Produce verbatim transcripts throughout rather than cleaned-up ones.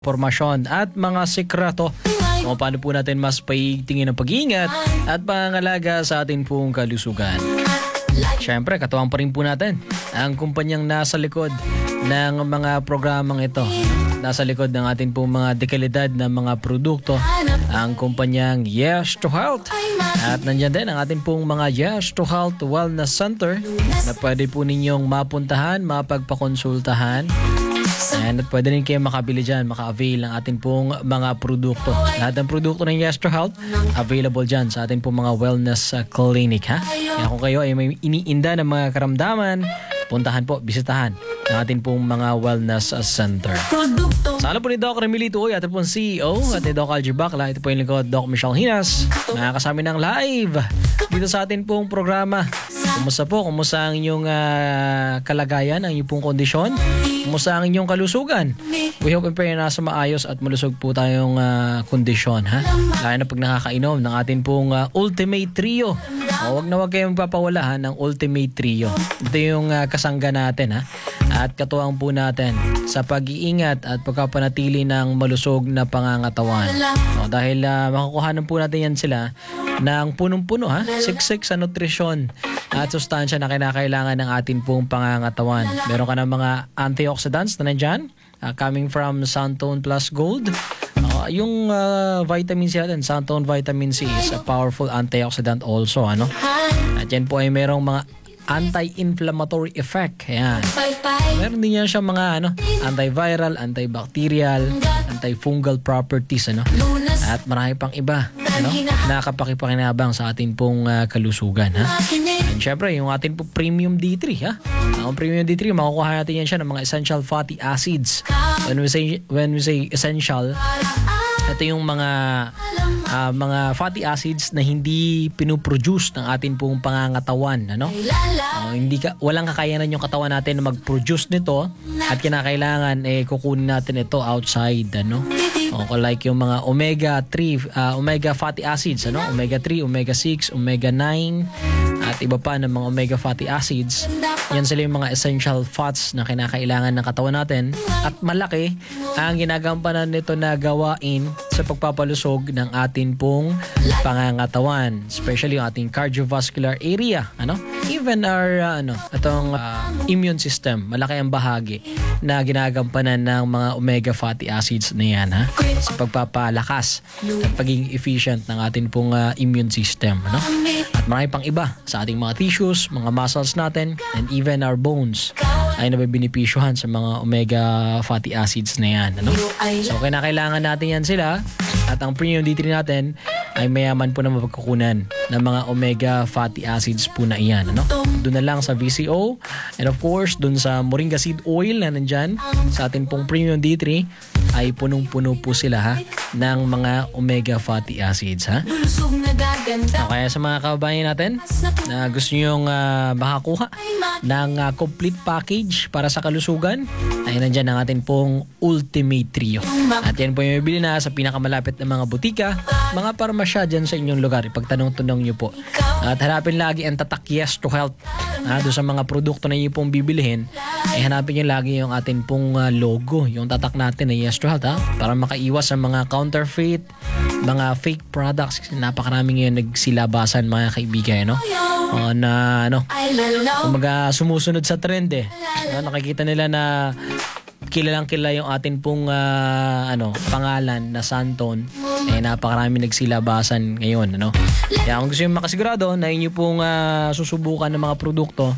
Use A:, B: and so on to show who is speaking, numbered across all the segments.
A: Pormasyon at mga sikreto kung paano po natin mas paigtingin ang pag-iingat at pangangalaga sa ating pong kalusugan. Siyempre, katuwang pa rin po natin ang kumpanyang nasa likod ng mga programang ito. Nasa likod ng ating pong mga dekalidad na mga produkto, ang kumpanyang Yes to Health. At nandiyan din ang ating pong mga Yes to Health Wellness Center na pwede po ninyong mapuntahan, mapagpakonsultahan. And at pwede rin kayo makabili dyan, maka-avail ng ating pong mga produkto. Lahat ng produkto ng Yes to Health, available dyan sa ating pong mga wellness uh, clinic. Ha? Kaya kung kayo ay may iniinda ng mga karamdaman, puntahan po, bisitahan ng ating pong mga wellness uh, center. Sa alam po ni Doc Remilito, ating pong C E O, at ni Doc Algie Bacla, ito po yung lingkod, Doc Michelle Hinas, nakakasama ng live dito sa ating pong programa. Kumusta po? Kumusta ang inyong uh, kalagayan, ang inyong pong kondisyon? Kumusta ang inyong kalusugan? We hope and pray na nasa maayos at malusog po tayong uh, kondisyon. Ha? Lalo na pag nakakainom ng ating pong uh, Ultimate Trio. O, wag na wag kayong papawala ha, ng Ultimate Trio. Ito yung uh, kasangga natin. Ha? At katuwang po natin sa pag-iingat at pagkapanatili ng malusog na pangangatawan. O, dahil uh, makukuhanan po natin yan sila ng punong-puno, ha? Siksik sa nutrisyon at sustansya na kinakailangan ng ating pong pangangatawan. Meron ka ng mga antioxidants na nandyan, uh, coming from Santone Plus Gold. Uh, yung uh, vitamin C natin, Santone Vitamin C is a powerful antioxidant also. Ano? At yan po ay merong mga anti-inflammatory effect. Ayan. Meron din yan siya mga ano, antiviral, antibacterial, antifungal properties. Ano? At marami pang iba, ano, nakapakipakinabang sa ating pong uh, kalusugan. Ha? And syempre, yung ating pong Premium D three. Ha? Ang Premium D three, makukuha natin yan siya ng mga essential fatty acids. When we say, when we say essential, ito yung mga uh, mga fatty acids na hindi pinoproduce ng ating pong pangangatawan, ano? Uh, hindi ka walang kakayanan yung katawan natin na mag-produce nito at kinakailangan eh kukunin natin ito outside, ano? Okay, like yung mga omega three, uh, omega fatty acids, ano? Omega three, omega six, omega nine at iba pa ng mga omega fatty acids. Yan sila yung mga essential fats na kinakailangan ng katawan natin at malaki ang ginagampanan nito na gawain sa pagpapalusog ng atin pong pangangatawan, especially yung ating cardiovascular area, ano? Even our uh, ano, itong uh, immune system, malaki ang bahagi na ginagampanan ng mga omega fatty acids na yan, ha? Sa pagpapalakas at pagiging efficient ng atin pong uh, immune system, ano? At marami pang iba sa ating mga tissues, mga muscles natin, and even our bones ay nabibinipisyuhan sa mga omega fatty acids na yan, ano? So kailangan natin yan sila at ang Premium D three natin ay mayaman po na mapagkukunan ng mga omega fatty acids po na iyan, ano? Doon na lang sa V C O and of course doon sa Moringa Seed Oil na nandyan sa ating pong Premium D three ay punong-puno po sila, ha, ng mga omega fatty acids, ha? So, kaya sa mga kababayan natin na gusto nyo uh, makakuha ng uh, complete package para sa kalusugan, ay nandyan ang ating pong Ultimate Trio. At yan po yung bibili na sa pinakamalapit na mga butika, mga parmasya dyan sa inyong lugar. Ipagtanong-tanong nyo po. At hanapin lagi ang tatak Yes to Health. Ah, doon sa mga produkto na inyo pong bibilihin, ay hanapin nyo lagi yung ating pong uh, logo, yung tatak natin na Yes to Health, ha? Para makaiwas sa mga counterfeit, mga fake products. Napakarami ngayon nagsilabasan, mga kaibigan, no? O, na ano, kumaga sumusunod sa trend eh. No? Nakikita nila na kilalang kilala yung atin pong uh, ano, pangalan na Santone, eh napakarami nagsilabasan ngayon, ano? Kaya kung gusto nyo makasigurado na inyo pong uh, susubukan ng mga produkto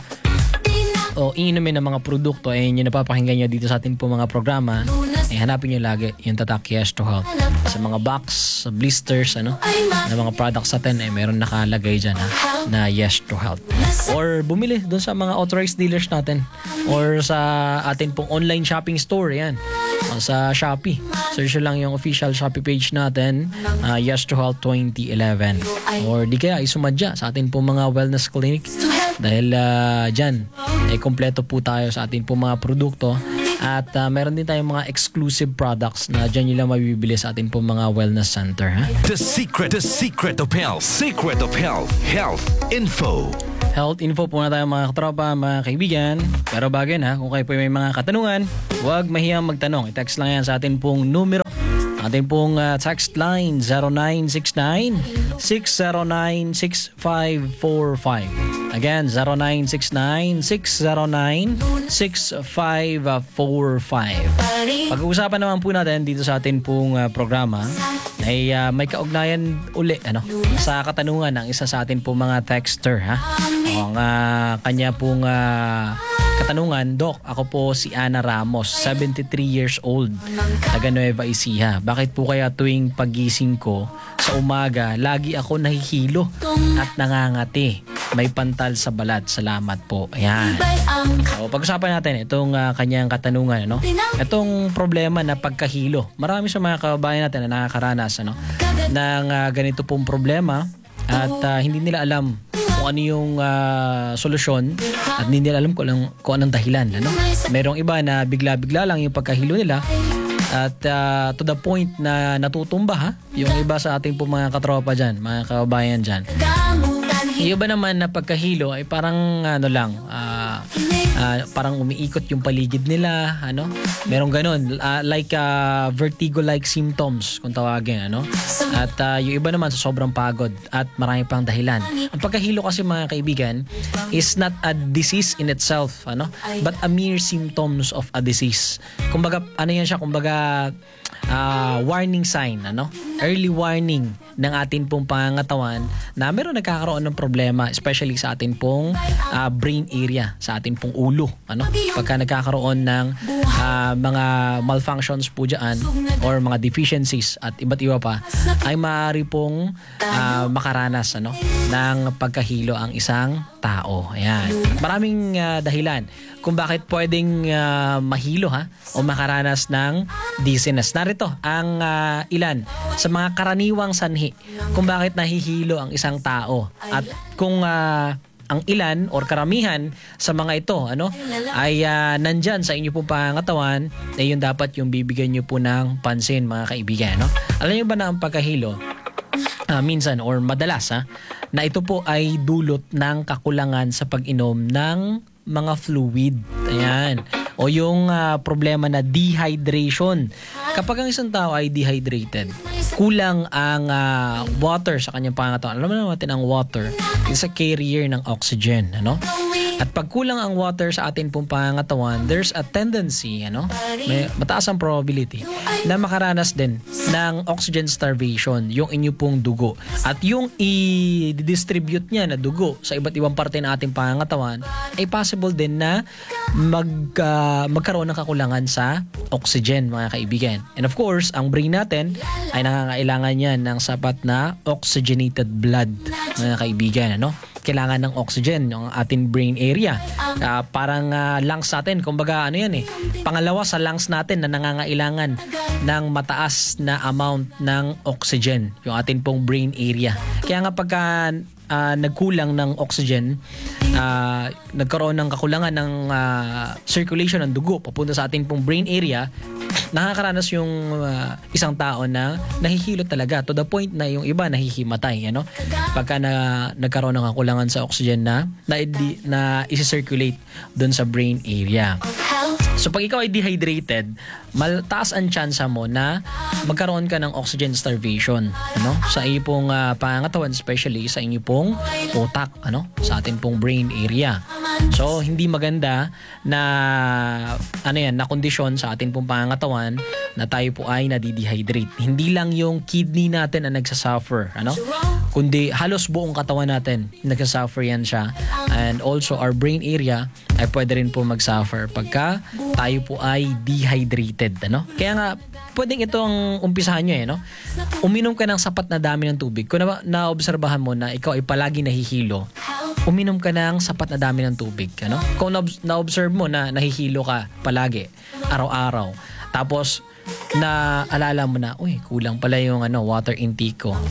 A: o inumin ng mga produkto ay eh, inyo napapakinggan nyo dito sa atin pong mga programa, eh hanapin nyo lagi yung tatak Yes to Health. Sa mga box, sa blisters, ano, na mga products natin, eh meron nakalagay dyan, ha, na Yes to Health. Or bumili doon sa mga authorized dealers natin or sa atin pong online shopping store, yan, o sa Shopee. Search lang yung official Shopee page natin, uh, Yes to Health twenty eleven. Or di kaya isumadya sa atin pong mga wellness clinic dahil uh, dyan, eh kompleto po tayo sa atin pong mga produkto At uh, meron din tayong mga exclusive products na dyan nyo lang mabibili sa ating pong mga wellness center. Ha?
B: The secret, the secret of health. Secret of health. Health info.
A: Health info po na tayo mga katropa, mga kaibigan. Pero bago yun ha, kung kayo po may mga katanungan, huwag mahiyang magtanong. I-text lang yan sa atin pong numero. Ating pong uh, text line zero nine six nine, six zero nine, six five four five. Again, zero nine six nine, six zero nine, six five four five. Pag-uusapan naman po natin dito sa ating pong uh, programa ay uh, may kaugnayan uli ano, sa katanungan ng isa sa atin pong mga texter. Ha? O, ang uh, kanya pong uh, katanungan, Doc, ako po si Ana Ramos, seventy-three years old, taga Nueva Ecija. Bakit po kaya tuwing pagising ko sa umaga, lagi ako nahihilo at nangangati? May pantal sa balat. Salamat po. Ayan. So, pag-usapan natin itong uh, kanyang katanungan. Ano? Itong problema na pagkahilo. Marami sa mga kababayan natin na nakakaranas ano, ng uh, ganito pong problema at uh, hindi nila alam kung ano yung uh, solusyon at hindi nila alam kung, anong, kung anong dahilan. Ano? Merong iba na bigla-bigla lang yung pagkahilo nila at uh, to the point na natutumba ha? Yung iba sa ating po mga katropa dyan, mga kababayan dyan. Yung iba naman na pagkahilo ay parang ano lang, uh, uh, parang umiikot yung paligid nila, ano? Merong ganun, uh, like uh, vertigo-like symptoms kung tawagin, ano? At uh, yung iba naman sa sobrang pagod at marami pang dahilan. Ang pagkahilo kasi mga kaibigan is not a disease in itself, ano? But a mere symptoms of a disease. Kumbaga, ano yan siya, kumbaga uh, warning sign, ano? Early warning ng atin pong pangangatawan na meron nagkakaroon ng problema, especially sa atin pong uh, brain area, sa atin pong ulo, ano? Pagka nagkakaroon ng uh, mga malfunctions po dyan or mga deficiencies at iba't iba pa, ay maaari pong uh, makaranas ano, ng pagkahilo ang isang tao. Ayan. Maraming uh, dahilan kung bakit pwedeng uh, mahilo ha o makaranas ng dizziness. Narito ang uh, ilan sa mga karaniwang sanhi kung bakit nahihilo ang isang tao at kung uh, ang ilan or karamihan sa mga ito ano ay uh, nandyan sa inyo pong pangangatawan na yun dapat yung bibigyan nyo po ng pansin mga kaibigan. No? Alam nyo ba na ang pagkahilo uh, minsan or madalas ha, na ito po ay dulot ng kakulangan sa pag-inom ng mga fluid. Ayan. O yung uh, problema na dehydration. Kapag ang isang tao ay dehydrated, kulang ang uh, water sa kanyang pangangatawan. Alam mo naman natin ang water is a carrier ng oxygen. Ano? At pag kulang ang water sa atin pong pangangatawan, there's a tendency, ano? May mataas ang probability na makaranas din ng oxygen starvation, yung inyo pong dugo. At yung i-distribute niya na dugo sa iba't ibang parte ng ating pangangatawan, ay possible din na mag, uh, magkaroon ng kakulangan sa oxygen, mga kaibigan. And of course, ang brain natin ay nangangailangan yan ng sapat na oxygenated blood, mga kaibigan, ano? Kailangan ng oxygen yung ating brain area. Uh, parang uh, lungs natin, kumbaga ano yan eh, pangalawa sa lungs natin na nangangailangan ng mataas na amount ng oxygen, yung ating pong brain area. Kaya nga pagka uh, nagkulang ng oxygen, uh, nagkaroon ng kakulangan ng uh, circulation ng dugo papunta sa ating pong brain area, nakakaranas yung uh, isang tao na nahihilo talaga to the point na yung iba nahihimatay, ano? Pagka na nagkaroon ng kakulangan sa oxygen na na, na isi-circulate doon sa brain area. So pag ikaw ay dehydrated, maltaas ang tsansa mo na magkaroon ka ng oxygen starvation, ano? Sa iyong pong uh, pangangatawan, especially sa inyong pong utak, ano? Sa ating pong brain area. So hindi maganda na ano yan, na kondisyon sa ating pong pangangatawan na tayo po ay nadidehydrate. Hindi lang yung kidney natin ang nagsasuffer, ano? Kundi halos buong katawan natin nagsasuffer yan siya. And also our brain area ay pwede rin po magsuffer pagka tayo po ay dehydrated, ano? Kaya nga pwedeng ito ang umpisahan nyo eh, no? Uminom ka ng sapat na dami ng tubig. Kung na, naobserbahan mo na ikaw ay palagi nahihilo, uminom ka ng sapat na dami ng tubig, ano? Kung na- na-observe mo na nahihilo ka palagi, araw-araw, tapos na alala mo na, uy, kulang pala yung ano, water intake ko.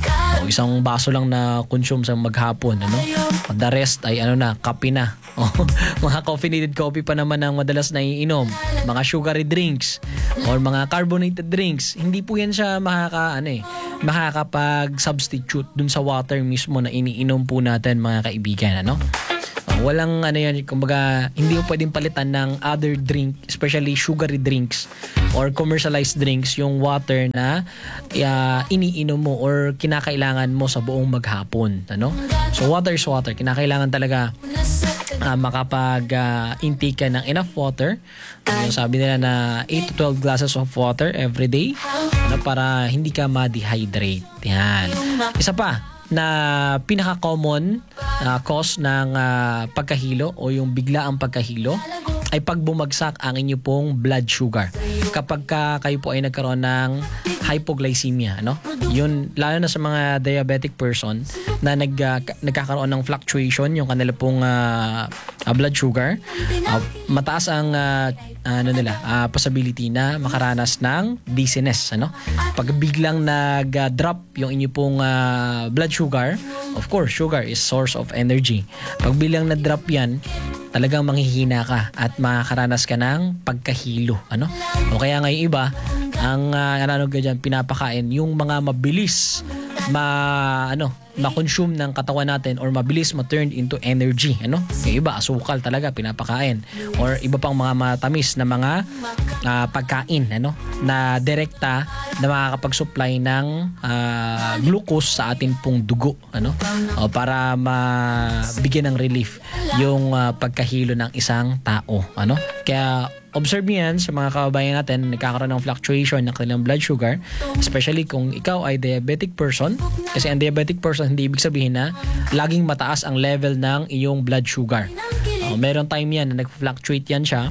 A: O, isang baso lang na consume sa maghapon, ano? The rest ay ano na, kape na. O, mga caffeinated coffee pa naman ang madalas na iinom. Mga sugary drinks or mga carbonated drinks. Hindi po yan siya makaka, ano eh, makakapag-substitute dun sa water mismo na iniinom po natin, mga kaibigan, ano? Walang ano yan, kumbaga hindi mo pwedeng palitan ng other drink, especially sugary drinks or commercialized drinks, yung water na uh, iniinom mo or kinakailangan mo sa buong maghapon, ano? So water is water. Kinakailangan talaga uh, makapag-intake uh, ka ng enough water. Yung sabi nila na eight to twelve glasses of water every day, ano, para hindi ka ma-dehydrate. Yan. Isa pa na pinaka-common uh, cause ng uh, pagkahilo o yung biglaang pagkahilo ay pag bumagsak ang inyo pong blood sugar. Kapag ka kayo po ay nagkaroon ng hypoglycemia, ano? Yun, lalo na sa mga diabetic person na nag, uh, nagkakaroon ng fluctuation yung kanila pong uh, uh, blood sugar, uh, mataas ang uh, ano nila, uh, possibility na makaranas ng dizziness, ano? Pag biglang nag-drop yung inyo pong uh, blood sugar, of course, sugar is source of energy. Pag biglang na-drop yan, talagang manghihina ka at makakaranas ka ng pagkahilo, ano? O kaya nga yung iba, ang uh, ano ka dyan, pinapakain yung mga mabilis ma ano ma-consume ng katawan natin or mabilis ma-turn into energy, ano? Yung iba asukal talaga pinapakain or iba pang mga matamis na mga uh, pagkain, ano, na direkta na makakapag-supply ng uh, glucose sa atin pong dugo, ano, o para mabigyan ng relief yung uh, pagkahilo ng isang tao, ano. Kaya observe niyan sa mga kababayan natin, nagkakaroon ng fluctuation ng kanilang blood sugar, especially kung ikaw ay diabetic person, kasi ang diabetic person hindi ibig sabihin na laging mataas ang level ng iyong blood sugar. Uh, meron time yan na nag-fluctuate yan siya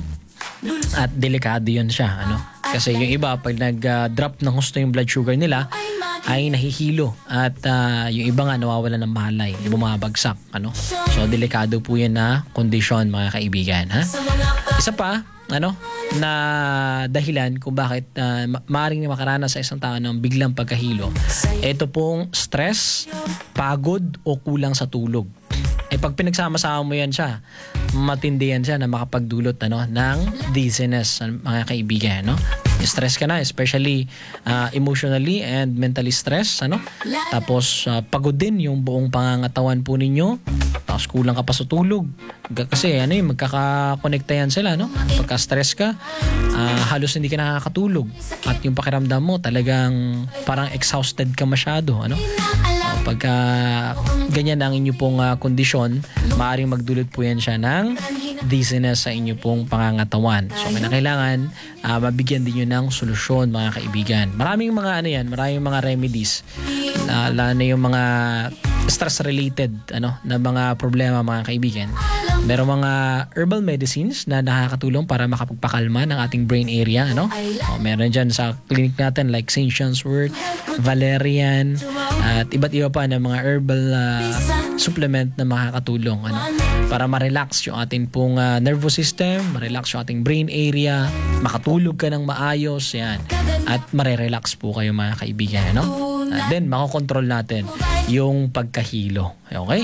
A: at delikado yun siya, ano? Kasi yung iba pag nag-drop ng husto yung blood sugar nila ay nahihilo at uh, yung iba nga nawawala ng malay, bumabagsak, ano? So delikado po yan na kondisyon, mga kaibigan, ha? Isa pa, ano, na dahilan kung bakit uh, ma- maaaring makaranas sa isang tao ng biglang pagkahilo, ito pong stress, pagod o kulang sa tulog. Eh pag pinagsama-sama mo yan siya, matindi yan siya na makapagdulot, ano, ng dizziness, mga kaibigan, no? Stress ka na, especially uh, emotionally and mentally stress, ano? Tapos uh, pagod din yung buong pangangatawan po ninyo. Tapos kulang ka pa sa tulog. Kasi ano yung magkakakonekta yan sila, no? Pagka stress ka, uh, halos hindi ka nakakatulog. At yung pakiramdam mo talagang parang exhausted ka masyado, ano? Uh, pagka ganyan ang inyo pong uh, kondisyon, maaaring magdulot po yan siya ng dizziness sa inyo pong pangangatawan. So kailangan uh, mabigyan din yun ng solusyon, mga kaibigan. Maraming mga ano yan, maraming mga remedies. Uh, lalo na yung mga stress-related, ano, na mga problema, mga kaibigan. Merong mga herbal medicines na nakakatulong para makapagpakalma ng ating brain area, ano? O, meron dyan sa clinic natin like Saint John's wort, valerian, at iba't iba pa na mga herbal uh, supplement na makakatulong, ano, para ma-relax yung ating pong uh, nervous system, ma-relax yung ating brain area, makatulog ka ng maayos, yan. At mare-relax po kayo, mga kaibigan, ano? At then, makokontrol natin yung pagkahilo. Okay?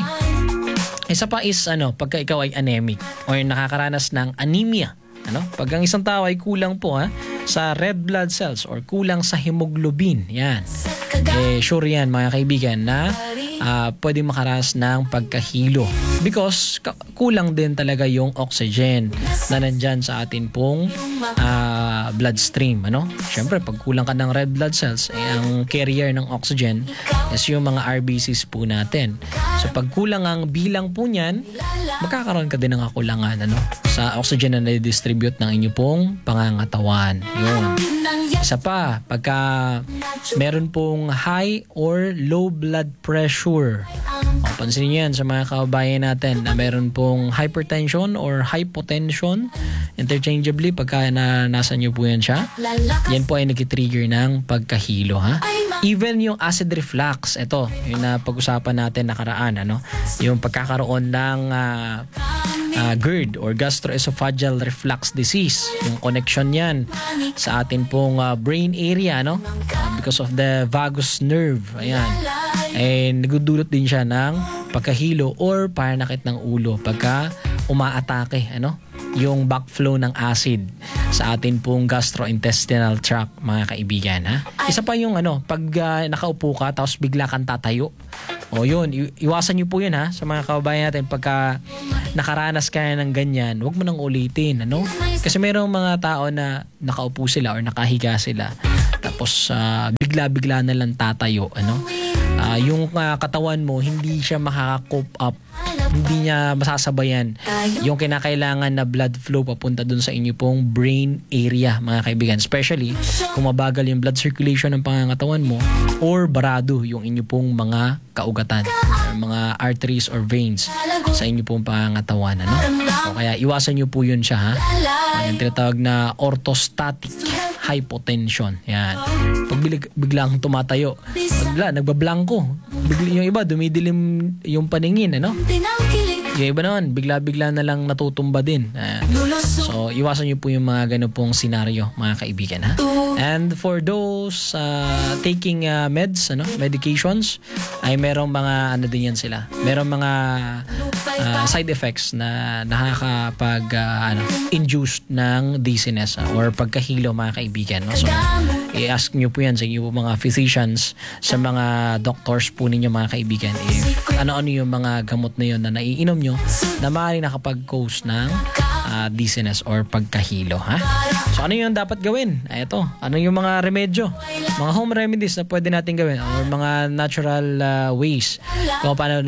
A: Isa pa is, ano, pagka ikaw ay anemic or nakakaranas ng anemia. Ano? Pag ang isang tao ay kulang po, ha, sa red blood cells or kulang sa hemoglobin. Yan. Eh, sure yan, mga kaibigan, na uh, pwede makaranas ng pagkahilo. Because ka- kulang din talaga yung oxygen na nandyan sa atin pong uh, bloodstream. Ano? Siyempre, pag kulang ka ng red blood cells, eh, ang carrier ng oxygen is yung mga R B Cs po natin. So, pag kulang ang bilang po niyan, magkakaroon ka din ng kakulangan, ano, sa oxygen na na-distribute ng inyo pong pangangatawan. Yun. Isa pa, pagka meron pong high or low blood pressure. O, pansin niyo yan sa mga kababayan natin na meron pong hypertension or hypotension interchangeably pagka na nasa niyo po yan siya. Yan po ay nag-trigger ng pagkahilo, ha? Even yung acid reflux, ito, yung na pag-usapan natin nakaraan, ano? Yung pagkakaroon ng uh, uh, GERD or gastroesophageal reflux disease. Yung connection yan sa atin pong uh, brain area, no? Uh, because of the vagus nerve. Ayan. eh nagdudulot din siya ng pagkahilo or pananakit ng ulo pagka umaatake, ano? Yung backflow ng acid sa atin pong gastrointestinal tract, mga kaibigan, ha? Isa pa yung ano, pag uh, nakaupo ka tapos bigla kang tatayo. O yun, i- iwasan niyo po yun, ha, sa mga kababayan natin. Pagka nakaranas ka ng ganyan, huwag mo nang ulitin, ano? Kasi mayroong mga tao na nakaupo sila or nakahiga sila tapos uh, bigla-bigla na lang tatayo, ano? Uh, yung uh, katawan mo hindi siya makaka-cope up, hindi niya masasabayan yung kinakailangan na blood flow papunta dun sa inyo pong brain area, mga kaibigan, especially kung mabagal yung blood circulation ng pangangatawan mo or barado yung inyo pong mga kaugatan or mga arteries or veins sa inyo pong pangangatawan, ano? O kaya iwasan nyo po yun siya, ha? Yung tinatawag na orthostatic hypotension. Yan. Pag bilig, biglang tumatayo, bigla, nagbablangko. Bigla, yung iba, dumidilim yung paningin, ano? Yung iba naman, bigla-bigla na lang natutumba din. Ayan. So, iwasan nyo po yung mga ganun pong senaryo, mga kaibigan, ha? And for those uh, taking uh, meds, ano, medications, ay merong mga, ano din yan sila, merong mga uh, side effects na nakakapag, uh, ano, induce ng dizziness uh, or pagkahilo, mga kaibigan, no? So, i-ask nyo po yan sa inyo po mga physicians, sa mga doctors po ninyo, mga kaibigan, if ano-ano yung mga gamot na yun na naiinom nyo na maaaring nakapag-cause ng uh, dizziness or pagkahilo, ha? So, ano yung dapat gawin? Ay, ito. Ano yung mga remedyo? Mga home remedies na pwede natin gawin or mga natural uh, ways kung paano